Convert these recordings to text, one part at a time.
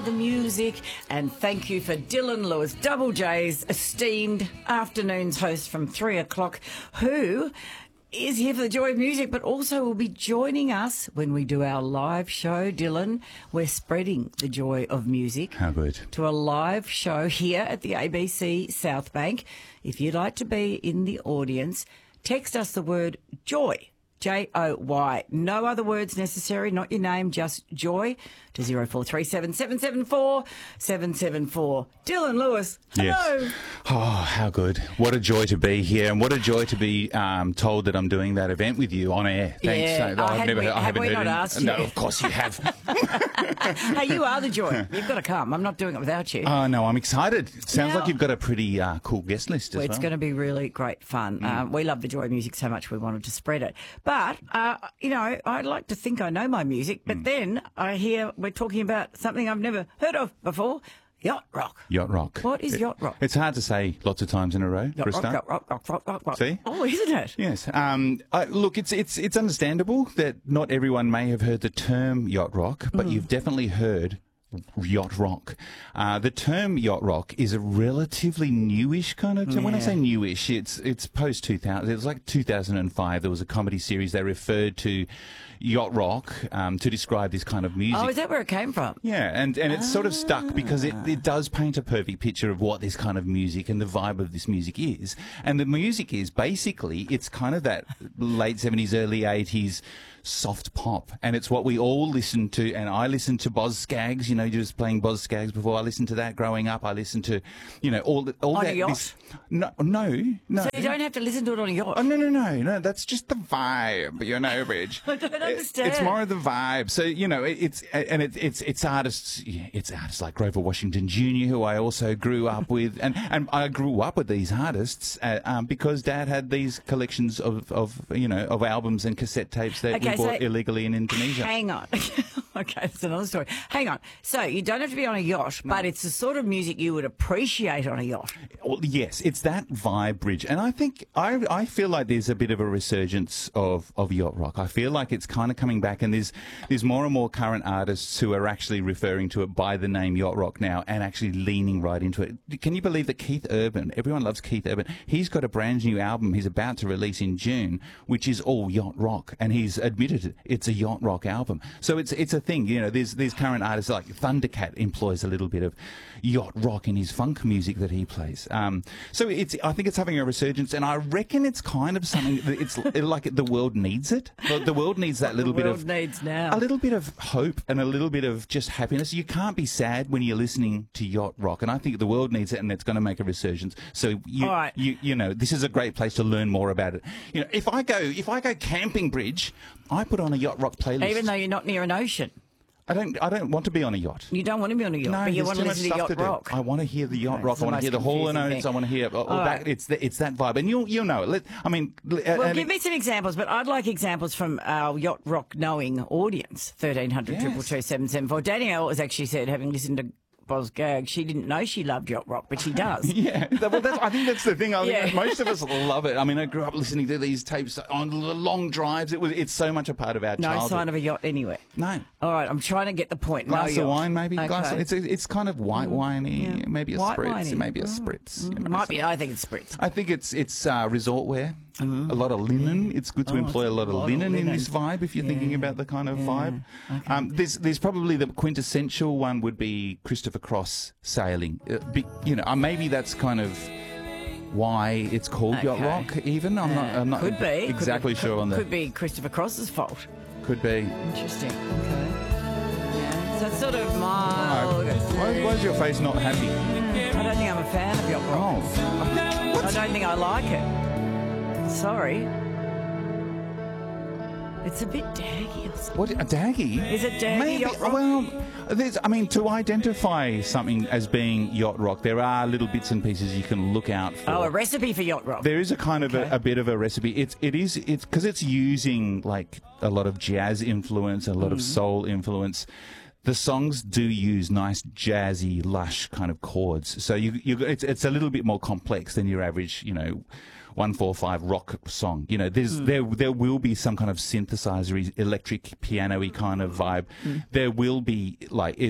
the music, and thank you for Dylan Lewis, Double J's esteemed afternoons host from 3 o'clock, who is here for the joy of music, but also will be joining us when we do our live show. Dylan, we're spreading the joy of music. How good. To a live show here at the ABC South Bank. If you'd like to be in the audience, text us the word joy, Joy. No other words necessary, not your name, just joy, to 0437 774 774. Dylan Lewis, hello. Yes. Oh, how good. What a joy to be here, and what a joy to be told that I'm doing that event with you on air. Thanks. Yeah. I haven't heard not asked No, you? of course you have. Hey, you are the joy. You've got to come. I'm not doing it without you. Oh, no, I'm excited. Sounds Now- like you've got a pretty cool guest list as well. It's going to be really great fun. We love the joy of music so much we wanted to spread it. But, I'd like to think I know my music, but then I hear we're talking about something I've never heard of before, yacht rock. Yacht rock. What is yacht rock? It's hard to say lots of times in a row, for a start. Rock. See? Oh, isn't it? Yes. Look, it's understandable that not everyone may have heard the term yacht rock, but you've definitely heard yacht rock. The term yacht rock is a relatively newish kind of term. When I say newish, it's post 2000. It was like 2005. There was a comedy series they referred to yacht rock to describe this kind of music. Oh, is that where it came from? Yeah, and it's sort of stuck because it does paint a perfect picture of what this kind of music and the vibe of this music is. And the music is basically, it's kind of that late 70s, early 80s soft pop. And it's what we all listen to. And I listened to Boz Scaggs, just playing Boz Scaggs before. I listened to that growing up. I listened to, all that. On a yacht? No. So you don't have to listen to it on a yacht? Oh, no. That's just the vibe, Bridge. I don't understand. It's more of the vibe. So, it's artists, it's artists like Grover Washington Jr., who I also grew up with. And I grew up with these artists because Dad had these collections of albums and cassette tapes that we bought illegally in Indonesia. Hang on. Okay, that's another story. Hang on. So you don't have to be on a yacht, but it's the sort of music you would appreciate on a yacht. Well, yes, it's that vibe, Bridge. And I think, I feel like there's a bit of a resurgence of yacht rock. I feel like it's kind of coming back, and there's more and more current artists who are actually referring to it by the name yacht rock now and actually leaning right into it. Can you believe that Keith Urban, everyone loves Keith Urban, he's got a brand new album he's about to release in June, which is all yacht rock, and he's admitted it's a yacht rock album. So it's a thing, there's current artists like Thundercat employs a little bit of yacht rock in his funk music that he plays. So I think it's having a resurgence, and I reckon it's kind of something that it's like the world needs it. The world needs that little bit of now. A little bit of hope and a little bit of just happiness. You can't be sad when you're listening to yacht rock, and I think the world needs it, and it's going to make a resurgence. So this is a great place to learn more about it. If I go camping, Bridge, I put on a yacht rock playlist. Even though you're not near an ocean. I don't want to be on a yacht. You don't want to be on a yacht, but you want to listen to yacht rock. I want to hear the yacht rock. I want to hear the Hall & Oates. I want to hear all that. It's that vibe, and you'll know it. Well, give me some examples, but I'd like examples from our yacht rock knowing audience. 1300 222 774. Danielle has actually said, having listened to Boz Scaggs, she didn't know she loved yacht rock, but she does. Yeah, I think that's the thing. I think most of us love it. I mean, I grew up listening to these tapes on the long drives. It's so much a part of our childhood. No sign of a yacht anywhere. No. All right, I'm trying to get the point. Glass of wine, maybe. Okay. It's kind of white winey. Maybe a White spritz. winey. Maybe a spritz. Might be. I think it's spritz. I think it's resort wear. A lot of linen. It's good to employ a lot of linen in this vibe if you're thinking about the kind of vibe. Okay. There's probably the quintessential one would be Christopher Cross sailing. Maybe that's kind of why it's called yacht rock. Even I'm not could be exactly sure on that. Could be Christopher Cross's fault. Could be. Interesting. Okay. Yeah. So it's sort of mild. Why is your face not happy? I don't think I'm a fan of yacht rock. Oh. I don't think I like it. Sorry. It's a bit daggy or something. What, a daggy? Is it daggy Maybe. yacht rock? Well, to identify something as being yacht rock, there are little bits and pieces you can look out for. Oh, a recipe for yacht rock. There is a kind of a bit of a recipe. It's because it's using like a lot of jazz influence, a lot of soul influence. The songs do use nice jazzy, lush kind of chords. So it's a little bit more complex than your average, 145 rock song. There will be some kind of synthesizer, electric piano-y kind of vibe. There will be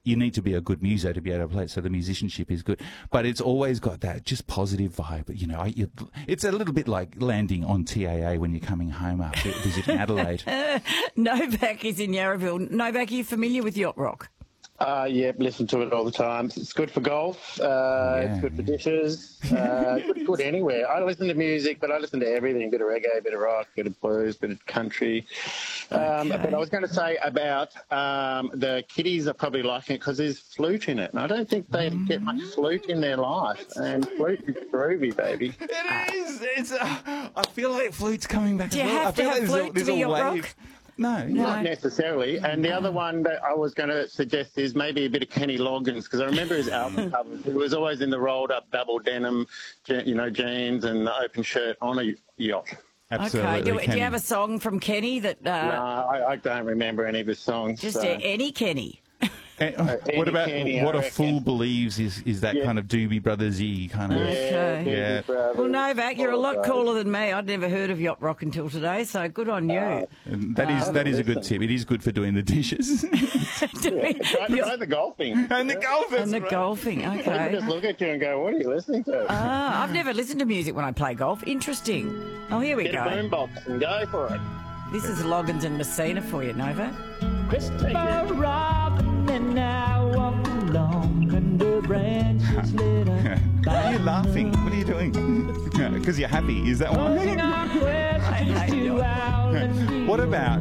you need to be a good muso to be able to play it, so the musicianship is good. But it's always got that just positive vibe. You know, it's a little bit like landing on TAA when you're coming home after visiting Adelaide. Novak is in Yarraville. Novak, are you familiar with yacht rock? Yeah, listen to it all the time. It's good for golf. It's good for dishes. Good anywhere. I listen to music, but I listen to everything. A bit of reggae, a bit of rock, a bit of blues, a bit of country. But I was going to say about the kiddies are probably liking it because there's flute in it. And I don't think they get much flute in their life. And flute is groovy, baby. It is. I feel like flute's coming back. Do you as well. have to have flute to be yacht rock? No. Not necessarily. And the other one that I was going to suggest is maybe a bit of Kenny Loggins, because I remember his album covers. He was always in the rolled-up double denim, jeans and the open shirt on a yacht. Absolutely. Okay. Do you have a song from Kenny that? No, I don't remember any of his songs. Just any Kenny. What about Kenny, What I a reckon. Fool Believes is that kind of Doobie Brothers-y kind of... Okay. Yeah. Well, Novak, you're a lot cooler than me. I'd never heard of yacht rock until today, so good on you. And that is a good tip. It is good for doing the dishes. Try the golfing. And the golf. And the golfing, People okay. just look at you and go, what are you listening to? I've never listened to music when I play golf. Interesting. Oh, here we Get a go. boombox and go for it. This is Loggins and Messina for you, Novak. Christopher Robin and I walk along under branches lit up. Why are you laughing? What are you doing? Because you're happy. Is that why? What about...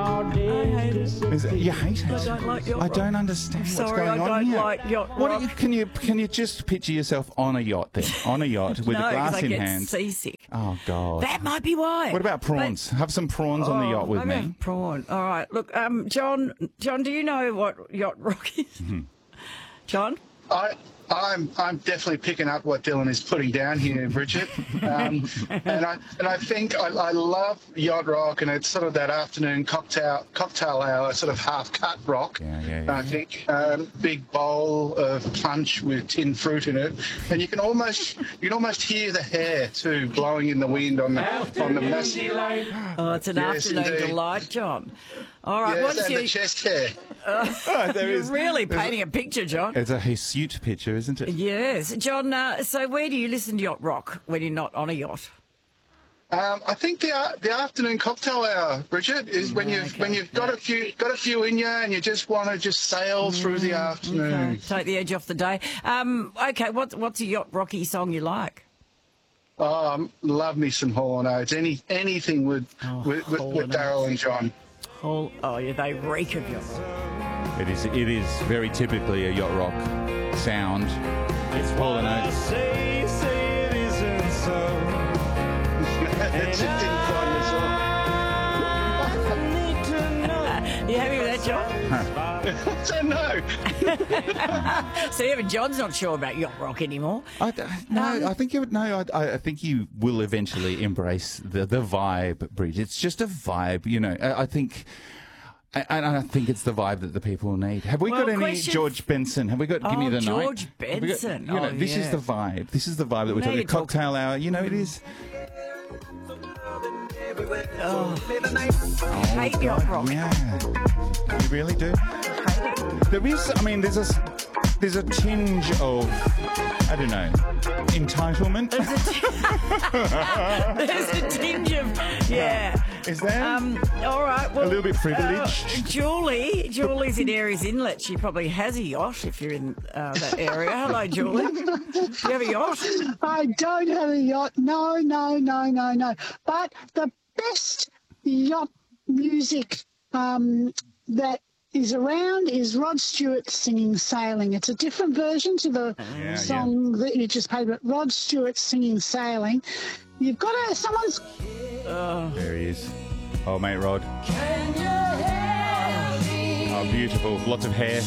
You hate it? I don't like yacht I rock. don't understand what's Sorry, going I on don't here. like yacht What rock. can you just picture yourself on a yacht then? On a yacht with No, a glass because I in get hand. seasick. Oh God. That might be why. What about prawns? Have some prawns on the yacht with I'm me. having prawn. All right. Look, John, do you know what yacht rock is? John? I'm definitely picking up what Dylan is putting down here, Bridget. And I think I love yacht rock, and it's sort of that afternoon cocktail hour, sort of half cut rock. Yeah. I think big bowl of punch with tin fruit in it, and you can almost hear the hair too blowing in the wind on the massive. Oh, it's an Yes, afternoon indeed. delight, John. All right. Yes, once and the you, chest hair. you're really painting a picture, John. It's a hirsute picture, isn't it? Yes. John, so where do you listen to yacht rock when you're not on a yacht? I think the afternoon cocktail hour, Bridget, is when you've got a few in you and you just want to just sail through the afternoon. Take the edge off the day. Okay, what's a yacht rocky song you like? Love me some Hall and Oates. Anything with Daryl and John. Oh, yeah, they reek of yacht rock. It is very typically a yacht rock sound. It's Hall and Oates. It's just in fun as well. You happy with that, John? So no. So even John's not sure about yacht rock anymore. I think you will eventually embrace the vibe, Bridge. It's just a vibe, you know. I think it's the vibe that the people need. Have we got any George Benson? Have we got Give Me the Night? George Benson. You know, this is the vibe. This is the vibe that we're talking. Cocktail hour. You know, it is. I hate yacht rock. Yeah, you really do. There is. I mean, there's a tinge of, I don't know, entitlement. There's a tinge of, yeah. Is there? All right. Well, A little bit privileged. Julie's in Aries Inlet. She probably has a yacht if you're in that area. Hello, Julie. Do you have a yacht? I don't have a yacht. No. But the best yacht music that is around is Rod Stewart singing Sailing. It's a different version to the song that you just played, but Rod Stewart singing Sailing. You've got to, someone's... There he is. Oh, mate, Rod. Oh, beautiful. Lots of hair.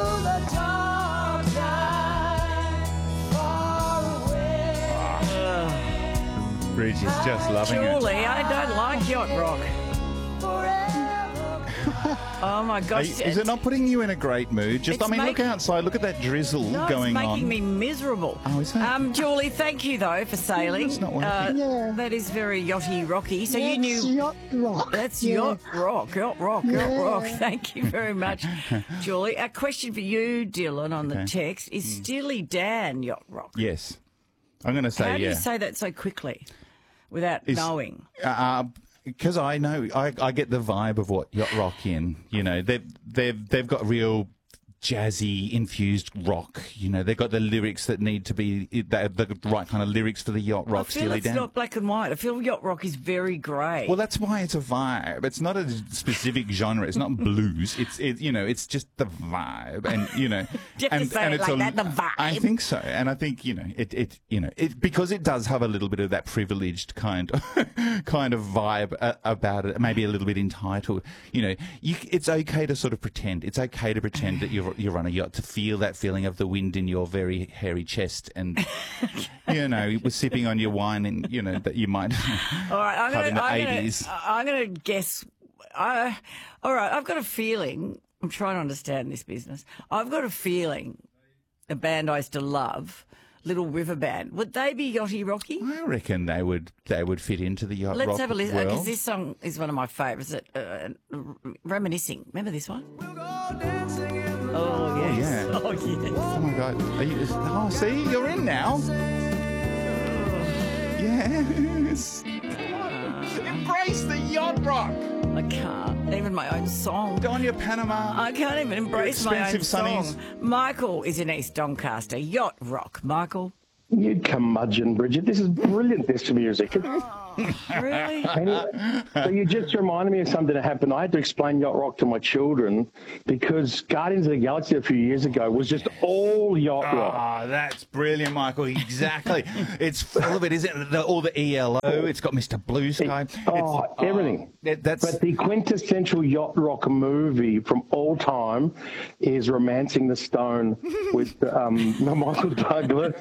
Bridge is just loving it. Julie, I don't like yacht rock. Oh my gosh! Is it not putting you in a great mood? Just, It's look outside. Look at that drizzle No, going it's making on. me miserable. Oh, is that? Julie, thank you though for sailing. It's not working. Yeah. That is very yachty rocky. So you That's knew yacht rock. that's Yeah. yacht rock. Yeah. Thank you very much, Julie. A question for you, Dylan, on the text is Steely Dan yacht rock. Yes. I'm going to say How do yeah. you say that so quickly without knowing? Because I know, I get the vibe of what yacht rock in. You know, they've got real jazzy infused rock. You know, they've got the lyrics that need to be the right kind of lyrics for the yacht rock. I feel Steely it's Dan. not black and white. I feel yacht rock is very grey. Well, that's why it's a vibe. It's not a specific genre. It's not blues. It's just the vibe, and you know, You have to and, say and it it's like that, the vibe. I think so, and I think it because it does have a little bit of that privileged kind of vibe about it. Maybe a little bit entitled. You know, it's okay to sort of pretend. It's okay to pretend that you're on a yacht, to feel that feeling of the wind in your very hairy chest, and you know, was sipping on your wine, and you know that you might All right, have in the 80s. I'm going to guess. All right, I've got a feeling. I'm trying to understand this business. I've got a feeling a band I used to love, Little River Band, would they be yachty rocky? I reckon they would fit into the yacht Let's rock have a listen, because world. this song is one of my favourites. Reminiscing. Remember this one? Oh, yes. yeah. Oh, yes. Oh my God! See, you're in now. Yes. Embrace the yacht rock. I can't. Even my own song. Go on your Panama. I can't even embrace my own expensive song. sunnies. Michael is in East Doncaster. Yacht rock. Michael. You curmudgeon, Bridget. This is brilliant, this music. Really? Anyway, so you just reminded me of something that happened. I had to explain yacht rock to my children because Guardians of the Galaxy a few years ago was just all yacht rock. Ah, that's brilliant, Michael. Exactly. It's full of it, isn't it? All the ELO. It's got Mr. Blue Sky. Everything. That's But the quintessential yacht rock movie from all time is Romancing the Stone with Michael Douglas.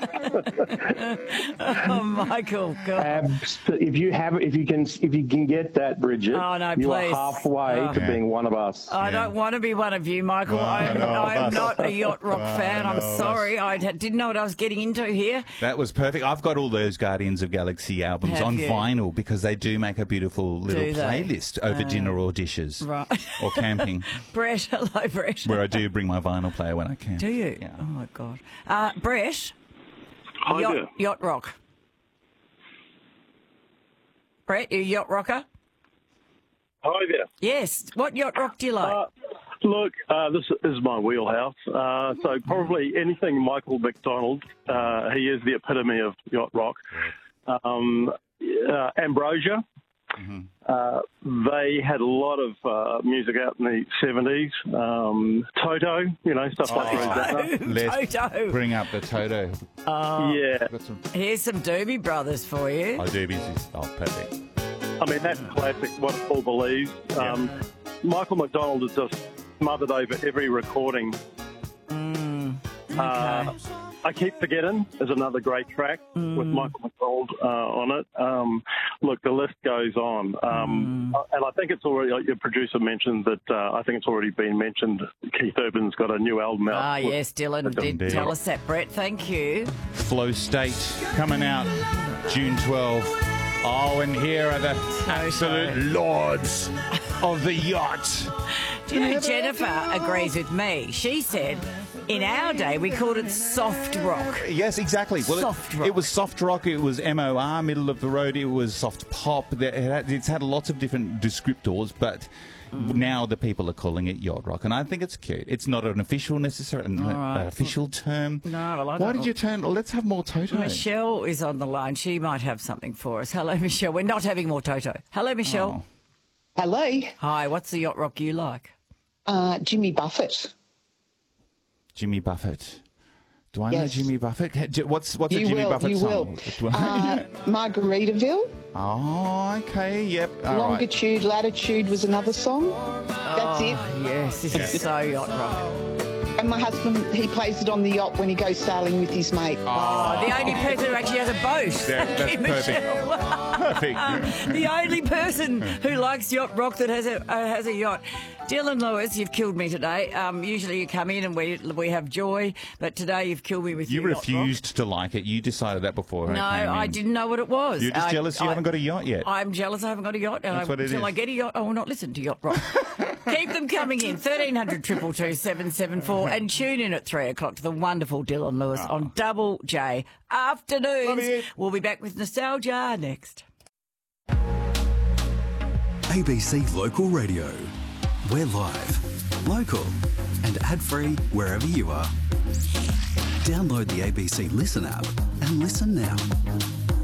Oh, Michael. God. If you can get that, Bridget, Oh, no, you please. are halfway to being one of us. I don't want to be one of you, Michael. Well, I'm not a yacht rock fan. I'm sorry. I didn't know what I was getting into here. That was perfect. I've got all those Guardians of Galaxy albums Have on you? vinyl because they do make a beautiful little Do they? playlist over dinner or dishes. Right. Or camping, Brett, hello, Brett. where I do bring my vinyl player when I can. Do you? Yeah. Oh, my God. Brett, Hi there. yacht rock. Brett, you a yacht rocker? Hi there. Yes. What yacht rock do you like? Look, this is my wheelhouse. So probably anything Michael McDonald. He is the epitome of yacht rock. Ambrosia. They had a lot of music out in the 70s. Toto, stuff like that. Let's Toto. bring up the Toto. Yeah. Got some Here's some Doobie Brothers for you. Doobies. Oh, perfect. I mean, that's classic, What a Fool Believes. Michael McDonald has just smothered over every recording. I Keep Forgetting is another great track with Michael McDonald on it. Look, the list goes on. And I think it's already, like your producer mentioned that, I think it's already been mentioned, Keith Urban's got a new album out. Yes, Dylan did Indeed. tell us that, Brett. Thank you. Flow State coming out June 12. Oh, and here are the absolute lords of the yacht. Do you know Jennifer agrees with me? She said, in our day, we called it soft rock. Yes, exactly. Well, Soft rock. It was soft rock. It was MOR, middle of the road. It was soft pop. It's had lots of different descriptors, but now the people are calling it yacht rock, and I think it's cute. It's not an official official term. No, well, I Why don't did you turn? Let's have more Toto. Michelle is on the line. She might have something for us. Hello, Michelle. We're not having more Toto. Hello, Michelle. Hello, Hi, what's the yacht rock you like? Jimmy Buffett. Jimmy Buffett. Do I know Yes. Jimmy Buffett? What's a Jimmy Buffett you song? will. Margaritaville. Oh, okay. Yep. All right. Longitude, Latitude was another song. That's it. Yes, this is so yacht rock. And my husband, he plays it on the yacht when he goes sailing with his mate. Oh, the only person who actually has a boat. Yeah, that's perfect. Perfect. The only person who likes yacht rock that has a yacht. Dylan Lewis, you've killed me today. Usually you come in and we have joy, but today you've killed me with You your yacht refused to like it. You decided that before. rock. No, I didn't know what it was. You're just jealous you haven't got a yacht yet. I'm jealous I haven't got a yacht. And That's what it until is. I get a yacht, I will not listen to yacht rock. Keep them coming in. 1300 222 774 and tune in at 3 o'clock to the wonderful Dylan Lewis on Double J Afternoons. We'll be back with Nostalgia next. ABC Local Radio. We're live, local and ad-free wherever you are. Download the ABC Listen app and listen now.